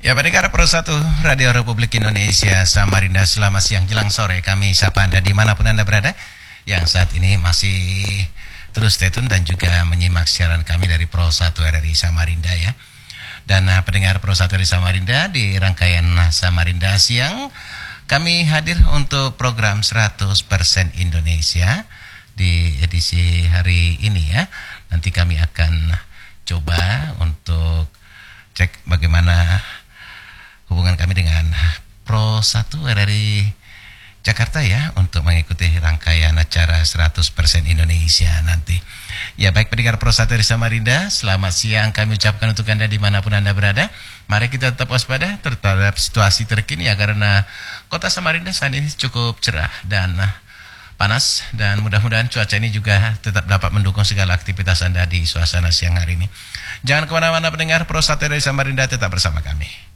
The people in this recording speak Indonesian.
Ya, pendengar Pro 1 Radio Republik Indonesia Samarinda, selamat siang jelang sore. Kami sapa Anda dimanapun Anda berada, yang saat ini masih terus stay tune dan juga menyimak siaran kami dari Pro 1 RRI Samarinda ya. Dan pendengar Pro 1 RRI Samarinda, di rangkaian Samarinda Siang kami hadir untuk program 100% Indonesia di edisi hari ini ya. Nanti kami akan coba untuk cek bagaimana hubungan kami dengan Pro 1 RRI Jakarta ya, untuk mengikuti rangkaian acara 100% Indonesia nanti. Ya, baik pendengar Pro 1 RRI Samarinda, selamat siang kami ucapkan untuk Anda dimanapun Anda berada. Mari kita tetap waspada terhadap situasi terkini ya, karena kota Samarinda saat ini cukup cerah dan panas, dan mudah-mudahan cuaca ini juga tetap dapat mendukung segala aktivitas Anda di suasana siang hari ini. Jangan kemana-mana pendengar Pro 1 RRI Samarinda, tetap bersama kami.